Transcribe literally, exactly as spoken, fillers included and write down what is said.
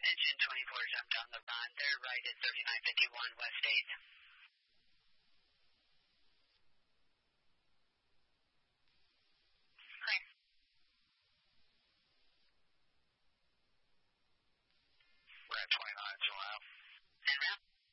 Engine twenty-four jumped on the run. They're right at thirty-nine fifty-one West eighth. Clear. We're at twenty-nine, so out. En route.